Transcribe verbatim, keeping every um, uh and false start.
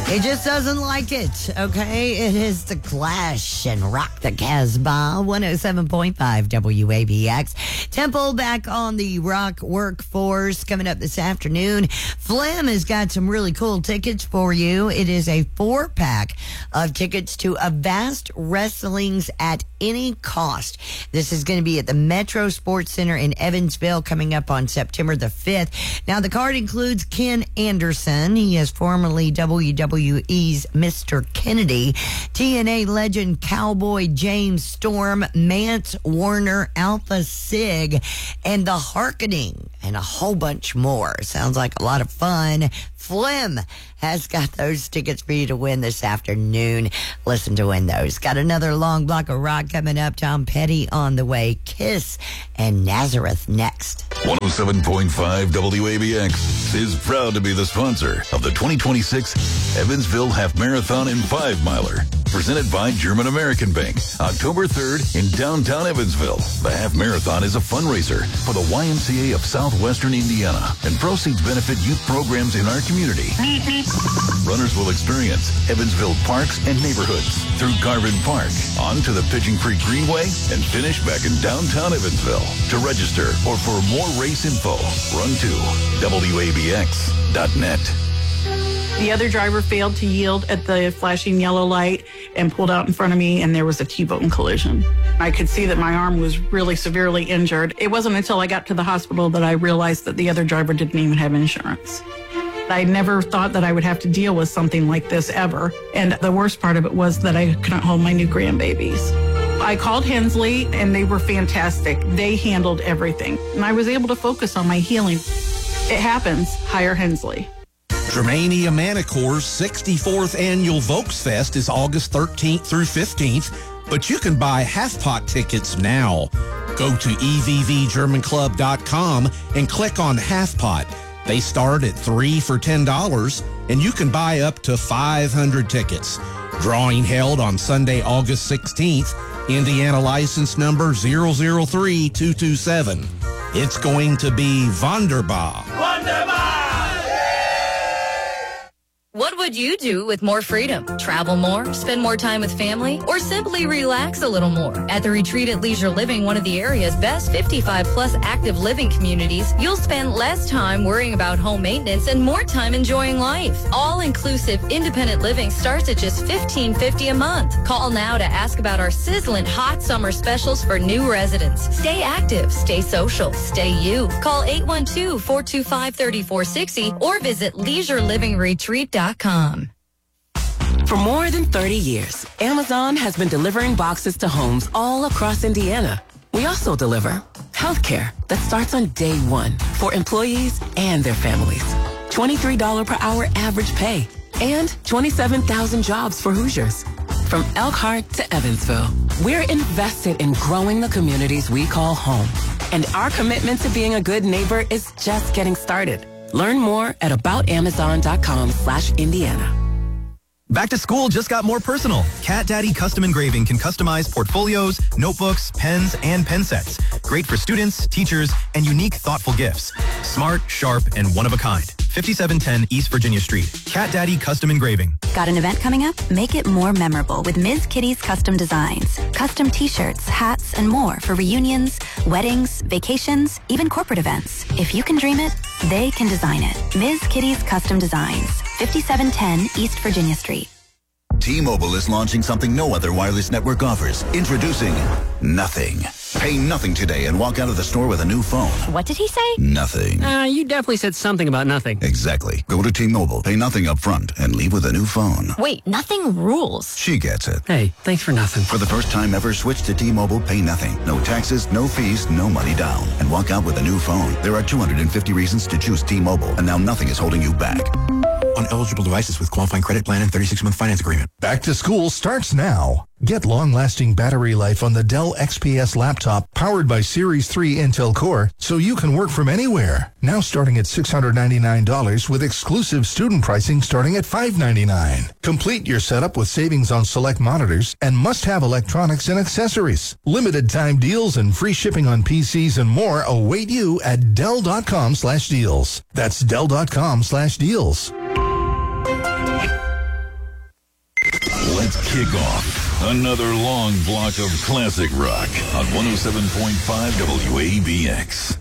It just doesn't like it, okay? It is The Clash and Rock the Casbah, one oh seven point five W A B X. Temple back on the rock workforce coming up this afternoon. Phlegm has got some really cool tickets for you. It is a four-pack of tickets to Avast Wrestling's At Any Cost. This is going to be at the Metro Sports Center in Evansville coming up on September the fifth. Now, the card includes Ken Anderson. He is formerly W W E's Mister Kennedy, T N A legend Cowboy James Storm, Mance Warner, Alpha Sig, and The Harkening, and a whole bunch more. Sounds like a lot of fun. Phlegm has got those tickets for you to win this afternoon. Listen to win those. Got another long block of rock coming up. Tom Petty on the way. Kiss and Nazareth next. one oh seven point five W A B X is proud to be the sponsor of the twenty twenty-six Evansville Half Marathon and Five Miler, presented by German American Bank, October third in downtown Evansville. The Half Marathon is a fundraiser for the Y M C A of Southwestern Indiana, and proceeds benefit youth programs in our community. Runners will experience Evansville parks and neighborhoods through Garvin Park, on to the Pigeon Creek Greenway, and finish back in downtown Evansville. To register or for more race info, run to W A B X dot net. The other driver failed to yield at the flashing yellow light and pulled out in front of me, and there was a T-bone collision. I could see that my arm was really severely injured. It wasn't until I got to the hospital that I realized that the other driver didn't even have insurance. I never thought that I would have to deal with something like this ever. And the worst part of it was that I couldn't hold my new grandbabies. I called Hensley, and they were fantastic. They handled everything, and I was able to focus on my healing. It happens. Hire Hensley. Germania Manicore's sixty-fourth Annual Volksfest is August thirteenth through fifteenth, but you can buy half-pot tickets now. Go to E V V German Club dot com and click on half-pot. They start at three for ten dollars, and you can buy up to five hundred tickets. Drawing held on Sunday, August sixteenth, Indiana license number zero zero three two two seven. It's going to be wunderbar. Wunderbar! What would you do with more freedom? Travel more, spend more time with family, or simply relax a little more? At the Retreat at Leisure Living, one of the area's best fifty-five plus active living communities, you'll spend less time worrying about home maintenance and more time enjoying life. All-inclusive independent living starts at just fifteen fifty a month. Call now to ask about our sizzling hot summer specials for new residents. Stay active, stay social, stay you. Call eight one two, four two five, three four six zero or visit leisure living retreat dot com. For more than thirty years, Amazon has been delivering boxes to homes all across Indiana. We also deliver healthcare that starts on day one for employees and their families. twenty-three dollars per hour average pay and twenty-seven thousand jobs for Hoosiers. From Elkhart to Evansville, we're invested in growing the communities we call home. And our commitment to being a good neighbor is just getting started. Learn more at about amazon dot com slash Indiana. Back to school just got more personal. Cat Daddy Custom Engraving can customize portfolios, notebooks, pens, and pen sets. Great for students, teachers, and unique, thoughtful gifts. Smart, sharp, and one of a kind. fifty-seven ten East Virginia Street. Cat Daddy Custom Engraving. Got an event coming up? Make it more memorable with Miz Kitty's Custom Designs. Custom t-shirts, hats, and more for reunions, weddings, vacations, even corporate events. If you can dream it, they can design it. Miz Kitty's Custom Designs. fifty-seven ten East Virginia Street. T-Mobile is launching something no other wireless network offers. Introducing Nothing. Pay nothing today and walk out of the store with a new phone. What did he say? Nothing. Uh, you definitely said something about nothing. Exactly. Go to T-Mobile, pay nothing up front, and leave with a new phone. Wait, nothing rules. She gets it. Hey, thanks for nothing. For the first time ever, switch to T-Mobile, pay nothing. No taxes, no fees, no money down. And walk out with a new phone. There are two hundred fifty reasons to choose T-Mobile, and now nothing is holding you back. On eligible devices with qualifying credit plan and thirty-six month finance agreement. Back to school starts now. Get long-lasting battery life on the Dell X P S laptop powered by Series three Intel Core so you can work from anywhere. Now starting at six hundred ninety-nine dollars with exclusive student pricing starting at five hundred ninety-nine dollars. Complete your setup with savings on select monitors and must-have electronics and accessories. Limited time deals and free shipping on P Cs and more await you at Dell.com slash deals. That's Dell.com slash deals. Let's kick off another long block of classic rock on one oh seven point five W A B X.